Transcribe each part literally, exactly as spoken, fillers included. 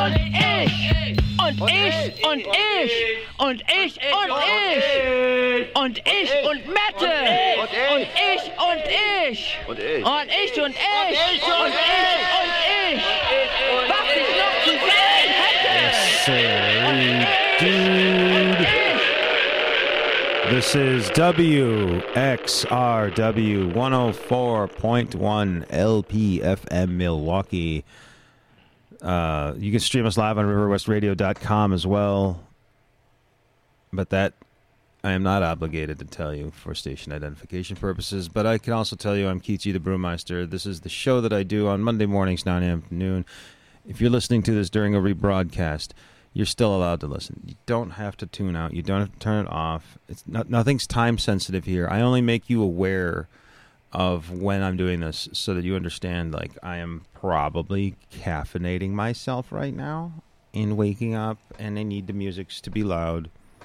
und ich und ich und ich und ich und ich und ich und Mette und ich und ich und ich und ich und ich und ich was ich noch zu sagen hätte. Dude. This is W X R W one oh four point one L P F M Milwaukee. Uh, you can stream us live on river west radio dot com as well. But that I am not obligated to tell you for station identification purposes. But I can also tell you I'm Keith G. the Brewmeister. This is the show that I do on Monday mornings, nine a.m. to noon. If you're listening to this during a rebroadcast, you're still allowed to listen. You don't have to tune out. You don't have to turn it off. It's not, nothing's time sensitive here. I only make you aware of when I'm doing this so that you understand, like, I am probably caffeinating myself right now in waking up, and I need the music to be loud.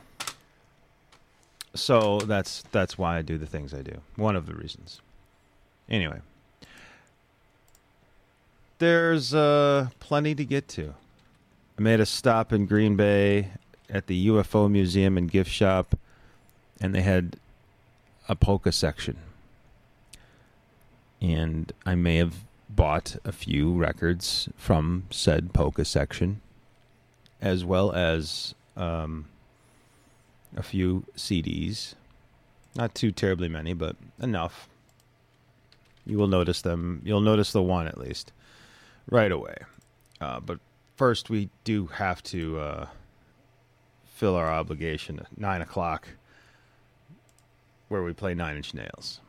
So that's that's why I do the things I do. One of the reasons. Anyway. There's uh, plenty to get to. I made a stop in Green Bay at the U F O Museum and Gift Shop, and they had a polka section. And I may have bought a few records from said polka section, as well as um, a few C Ds. Not too terribly many, but enough. You will notice them. You'll notice the one at least right away. Uh, but first, we do have to uh, fill our obligation at nine o'clock, where we play Nine Inch Nails.